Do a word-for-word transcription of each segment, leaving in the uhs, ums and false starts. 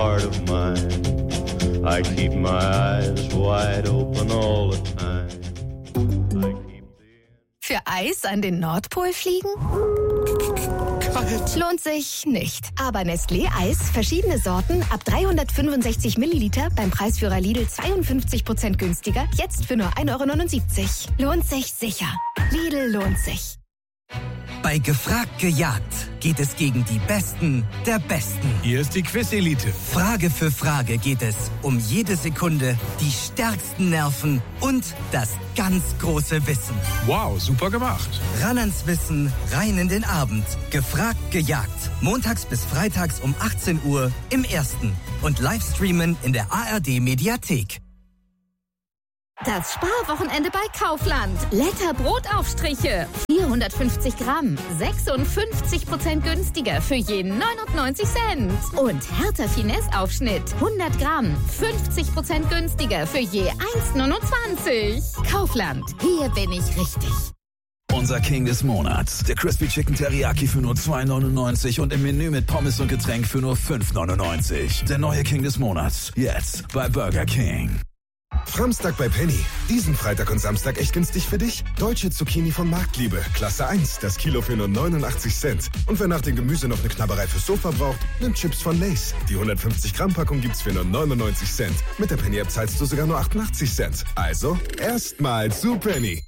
Heart of mine, I keep my eyes wide open all the time. I keep the... Für Eis an den Nordpol fliegen? Kalt. Lohnt sich nicht. Aber Nestlé Eis, verschiedene Sorten, ab dreihundertfünfundsechzig Milliliter, beim Preisführer Lidl zweiundfünfzig Prozent günstiger, jetzt für nur ein Euro neunundsiebzig. Lohnt sich sicher. Lidl lohnt sich. Bei Gefragt gejagt geht es gegen die Besten der Besten. Hier ist die Quiz-Elite. Frage für Frage geht es um jede Sekunde, die stärksten Nerven und das ganz große Wissen. Wow, super gemacht. Ran ans Wissen, rein in den Abend. Gefragt gejagt. Montags bis freitags um achtzehn Uhr im Ersten. Und Livestreamen in der A R D-Mediathek. Das Sparwochenende bei Kaufland. Letter Brotaufstriche. vierhundertfünfzig Gramm. sechsundfünfzig Prozent günstiger für je neunundneunzig Cent. Und Hertha Finesse Aufschnitt. hundert Gramm. fünfzig Prozent günstiger für je eins neunundzwanzig. Kaufland. Hier bin ich richtig. Unser King des Monats. Der Crispy Chicken Teriyaki für nur zwei neunundneunzig und im Menü mit Pommes und Getränk für nur fünf neunundneunzig. Der neue King des Monats. Jetzt bei Burger King. Samstag bei Penny. Diesen Freitag und Samstag echt günstig für dich. Deutsche Zucchini von Marktliebe. Klasse eins. Das Kilo für nur neunundachtzig Cent. Und wer nach dem Gemüse noch eine Knabberei fürs Sofa braucht, nimmt Chips von Lay's. Die hundertfünfzig Gramm Packung gibt's für nur neunundneunzig Cent. Mit der Penny App zahlst du sogar nur achtundachtzig Cent. Also, erstmal zu Penny.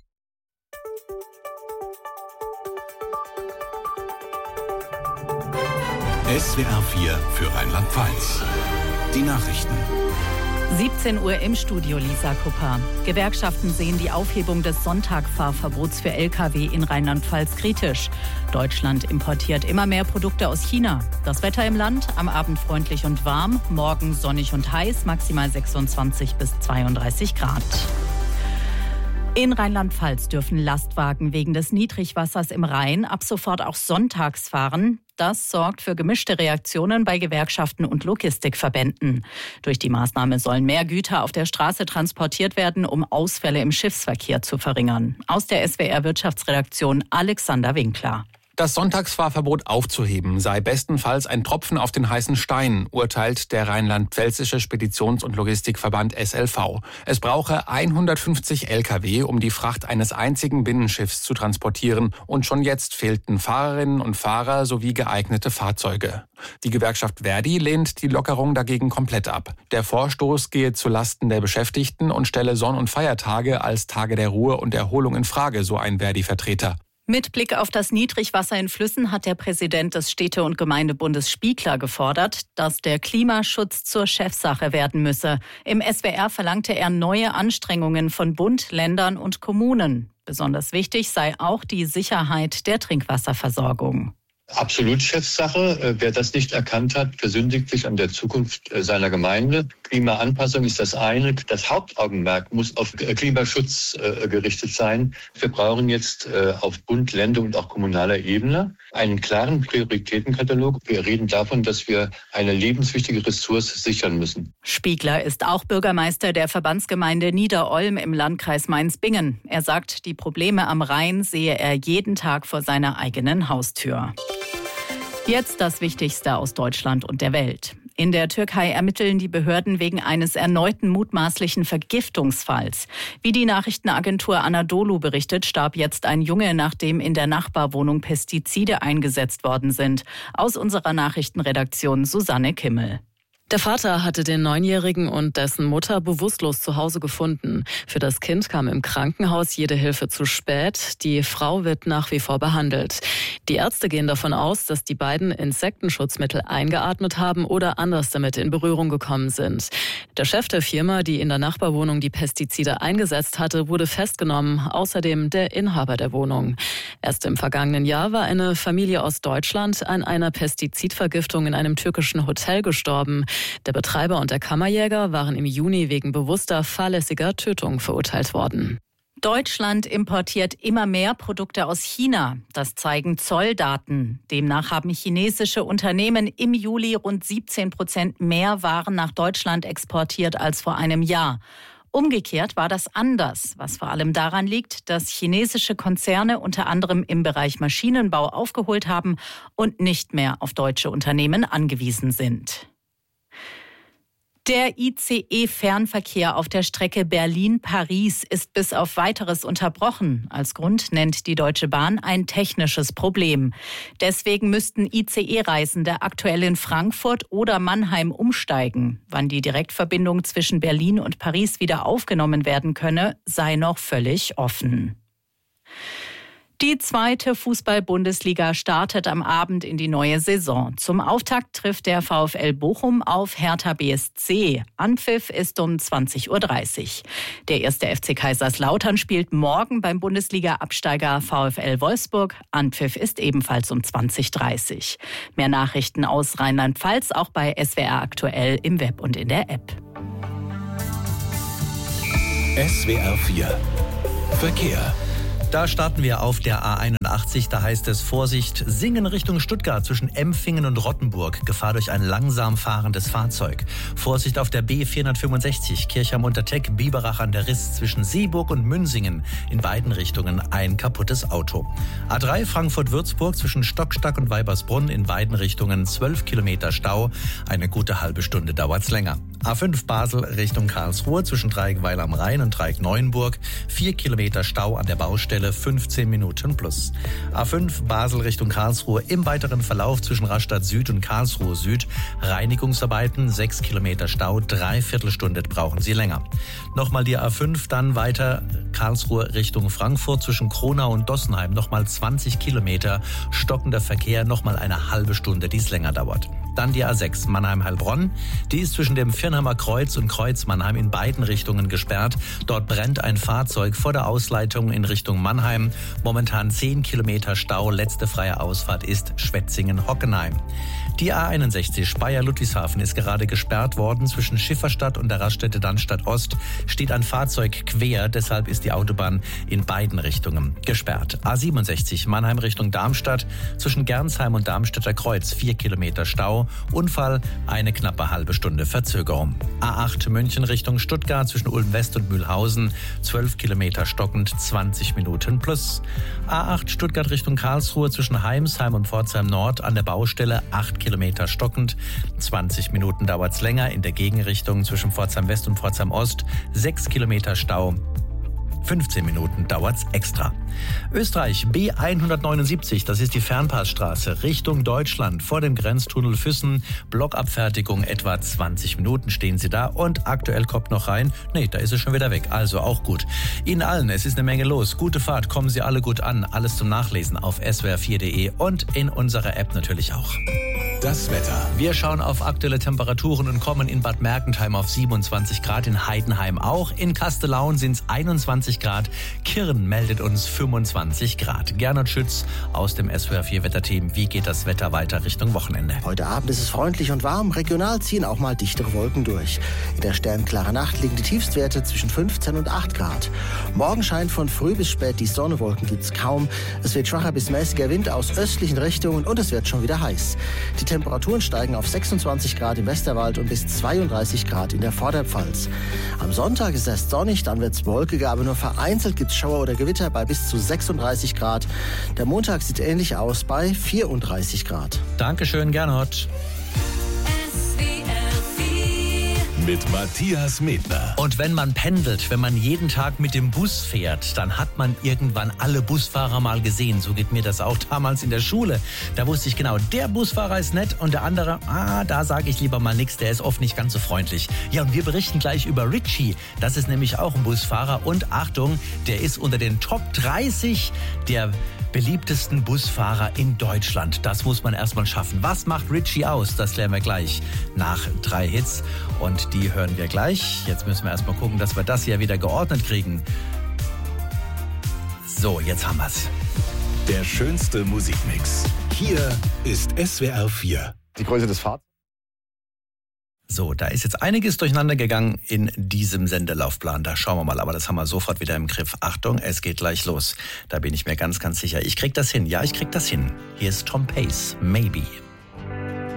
S W R vier für Rheinland-Pfalz. Die Nachrichten. siebzehn Uhr im Studio, Lisa Kupper. Gewerkschaften sehen die Aufhebung des Sonntagfahrverbots für L K W in Rheinland-Pfalz kritisch. Deutschland importiert immer mehr Produkte aus China. Das Wetter im Land, am Abend freundlich und warm, morgen sonnig und heiß, maximal sechsundzwanzig bis zweiunddreißig Grad. In Rheinland-Pfalz dürfen Lastwagen wegen des Niedrigwassers im Rhein ab sofort auch sonntags fahren. Das sorgt für gemischte Reaktionen bei Gewerkschaften und Logistikverbänden. Durch die Maßnahme sollen mehr Güter auf der Straße transportiert werden, um Ausfälle im Schiffsverkehr zu verringern. Aus der S W R-Wirtschaftsredaktion Alexander Winkler. Das Sonntagsfahrverbot aufzuheben sei bestenfalls ein Tropfen auf den heißen Stein, urteilt der Rheinland-Pfälzische Speditions- und Logistikverband S L V. Es brauche hundertfünfzig L K W, um die Fracht eines einzigen Binnenschiffs zu transportieren. Und schon jetzt fehlten Fahrerinnen und Fahrer sowie geeignete Fahrzeuge. Die Gewerkschaft Verdi lehnt die Lockerung dagegen komplett ab. Der Vorstoß gehe zulasten der Beschäftigten und stelle Sonn- und Feiertage als Tage der Ruhe und Erholung in Frage, so ein Verdi-Vertreter. Mit Blick auf das Niedrigwasser in Flüssen hat der Präsident des Städte- und Gemeindebundes Spiegler gefordert, dass der Klimaschutz zur Chefsache werden müsse. Im S W R verlangte er neue Anstrengungen von Bund, Ländern und Kommunen. Besonders wichtig sei auch die Sicherheit der Trinkwasserversorgung. Absolut Chefsache. Wer das nicht erkannt hat, versündigt sich an der Zukunft seiner Gemeinde. Klimaanpassung ist das eine. Das Hauptaugenmerk muss auf Klimaschutz gerichtet sein. Wir brauchen jetzt auf Bund, Länder und auch kommunaler Ebene einen klaren Prioritätenkatalog. Wir reden davon, dass wir eine lebenswichtige Ressource sichern müssen. Spiegler ist auch Bürgermeister der Verbandsgemeinde Niederolm im Landkreis Mainz-Bingen. Er sagt, die Probleme am Rhein sehe er jeden Tag vor seiner eigenen Haustür. Jetzt das Wichtigste aus Deutschland und der Welt. In der Türkei ermitteln die Behörden wegen eines erneuten mutmaßlichen Vergiftungsfalls. Wie die Nachrichtenagentur Anadolu berichtet, starb jetzt ein Junge, nachdem in der Nachbarwohnung Pestizide eingesetzt worden sind. Aus unserer Nachrichtenredaktion Susanne Kimmel. Der Vater hatte den Neunjährigen und dessen Mutter bewusstlos zu Hause gefunden. Für das Kind kam im Krankenhaus jede Hilfe zu spät. Die Frau wird nach wie vor behandelt. Die Ärzte gehen davon aus, dass die beiden Insektenschutzmittel eingeatmet haben oder anders damit in Berührung gekommen sind. Der Chef der Firma, die in der Nachbarwohnung die Pestizide eingesetzt hatte, wurde festgenommen. Außerdem der Inhaber der Wohnung. Erst im vergangenen Jahr war eine Familie aus Deutschland an einer Pestizidvergiftung in einem türkischen Hotel gestorben. Der Betreiber und der Kammerjäger waren im Juni wegen bewusster fahrlässiger Tötung verurteilt worden. Deutschland importiert immer mehr Produkte aus China. Das zeigen Zolldaten. Demnach haben chinesische Unternehmen im Juli rund siebzehn Prozent mehr Waren nach Deutschland exportiert als vor einem Jahr. Umgekehrt war das anders, was vor allem daran liegt, dass chinesische Konzerne unter anderem im Bereich Maschinenbau aufgeholt haben und nicht mehr auf deutsche Unternehmen angewiesen sind. Der I C E-Fernverkehr auf der Strecke Berlin-Paris ist bis auf Weiteres unterbrochen. Als Grund nennt die Deutsche Bahn ein technisches Problem. Deswegen müssten I C E-Reisende aktuell in Frankfurt oder Mannheim umsteigen. Wann die Direktverbindung zwischen Berlin und Paris wieder aufgenommen werden könne, sei noch völlig offen. Die zweite Fußball-Bundesliga startet am Abend in die neue Saison. Zum Auftakt trifft der VfL Bochum auf Hertha B S C. Anpfiff ist um zwanzig Uhr dreißig. Der erste F C Kaiserslautern spielt morgen beim Bundesliga-Absteiger VfL Wolfsburg. Anpfiff ist ebenfalls um zwanzig Uhr dreißig. Mehr Nachrichten aus Rheinland-Pfalz auch bei S W R aktuell im Web und in der App. S W R vier Verkehr. Da starten wir auf der A einundachtzig, da heißt es Vorsicht, Singen Richtung Stuttgart zwischen Empfingen und Rottenburg, Gefahr durch ein langsam fahrendes Fahrzeug. Vorsicht auf der B vierhundertfünfundsechzig, Kirchheim unter Teck, Biberach an der Riss zwischen Seeburg und Münsingen, in beiden Richtungen ein kaputtes Auto. A drei Frankfurt-Würzburg zwischen Stockstack und Weibersbrunn, in beiden Richtungen zwölf Kilometer Stau, eine gute halbe Stunde dauert's länger. A fünf Basel Richtung Karlsruhe zwischen Dreieckweil am Rhein und Dreieck-Neuenburg, vier Kilometer Stau an der Baustelle, fünfzehn Minuten plus. A fünf Basel Richtung Karlsruhe im weiteren Verlauf zwischen Rastatt Süd und Karlsruhe Süd. Reinigungsarbeiten, sechs Kilometer Stau, dreiviertel Stunde brauchen Sie länger. Nochmal die A fünf, dann weiter Karlsruhe Richtung Frankfurt zwischen Kronau und Dossenheim. Nochmal zwanzig Kilometer, stockender Verkehr, nochmal eine halbe Stunde, die es länger dauert. Dann die A sechs Mannheim-Heilbronn. Die ist zwischen dem Firnheimer Kreuz und Kreuz Mannheim in beiden Richtungen gesperrt. Dort brennt ein Fahrzeug vor der Ausleitung in Richtung Mannheim. Momentan zehn Kilometer Stau. Letzte freie Ausfahrt ist Schwetzingen-Hockenheim. Die A einundsechzig Speyer-Ludwigshafen ist gerade gesperrt worden. Zwischen Schifferstadt und der Raststätte Dannstatt Ost steht ein Fahrzeug quer. Deshalb ist die Autobahn in beiden Richtungen gesperrt. A siebenundsechzig Mannheim Richtung Darmstadt. Zwischen Gernsheim und Darmstädter Kreuz vier Kilometer Stau. Unfall, eine knappe halbe Stunde Verzögerung. A acht München Richtung Stuttgart zwischen Ulm West und Mühlhausen. zwölf Kilometer stockend, zwanzig Minuten plus. A acht Stuttgart Richtung Karlsruhe zwischen Heimsheim und Pforzheim Nord an der Baustelle. acht Kilometer stockend, zwanzig Minuten dauert's länger. In der Gegenrichtung zwischen Pforzheim West und Pforzheim Ost. sechs Kilometer Stau. fünfzehn Minuten dauert's extra. Österreich B hundertneunundsiebzig, das ist die Fernpassstraße Richtung Deutschland vor dem Grenztunnel Füssen. Blockabfertigung etwa zwanzig Minuten stehen Sie da und aktuell kommt noch rein. Nee, da ist es schon wieder weg, also auch gut. Ihnen allen, es ist eine Menge los. Gute Fahrt, kommen Sie alle gut an. Alles zum Nachlesen auf s w r vier punkt d e und in unserer App natürlich auch. Das Wetter. Wir schauen auf aktuelle Temperaturen und kommen in Bad Mergentheim auf siebenundzwanzig Grad, in Heidenheim auch. In Kastellaun sind es einundzwanzig Grad. Kirn meldet uns fünfundzwanzig Grad. Gernot Schütz aus dem S W R vier Wetterteam. Wie geht das Wetter weiter Richtung Wochenende? Heute Abend ist es freundlich und warm. Regional ziehen auch mal dichtere Wolken durch. In der sternklaren Nacht liegen die Tiefstwerte zwischen fünfzehn und acht Grad. Morgen scheint von früh bis spät die Sonne, Wolken gibt es kaum. Es wird schwacher bis mäßiger Wind aus östlichen Richtungen und es wird schon wieder heiß. Die Temperaturen steigen auf sechsundzwanzig Grad im Westerwald und bis zweiunddreißig Grad in der Vorderpfalz. Am Sonntag ist erst sonnig, dann wird es wolkiger, aber nur vereinzelt gibt es Schauer oder Gewitter bei bis zu sechsunddreißig Grad. Der Montag sieht ähnlich aus bei vierunddreißig Grad. Dankeschön, Gernot. Mit Matthias Medner. Und wenn man pendelt, wenn man jeden Tag mit dem Bus fährt, dann hat man irgendwann alle Busfahrer mal gesehen. So geht mir das auch damals in der Schule. Da wusste ich genau, der Busfahrer ist nett und der andere, ah, da sage ich lieber mal nichts, der ist oft nicht ganz so freundlich. Ja, und wir berichten gleich über Richie. Das ist nämlich auch ein Busfahrer und Achtung, der ist unter den Top dreißig der beliebtesten Busfahrer in Deutschland. Das muss man erstmal schaffen. Was macht Richie aus? Das klären wir gleich nach drei Hits. Und die hören wir gleich. Jetzt müssen wir erstmal gucken, dass wir das hier wieder geordnet kriegen. So, jetzt haben wir's. Der schönste Musikmix. Hier ist S W R vier. Die Größe des Fahrzeugs. So, da ist jetzt einiges durcheinander gegangen in diesem Sendelaufplan. Da schauen wir mal, aber das haben wir sofort wieder im Griff. Achtung, es geht gleich los. Da bin ich mir ganz, ganz sicher. Ich krieg das hin. Ja, ich krieg das hin. Hier ist Tom Pace, Maybe.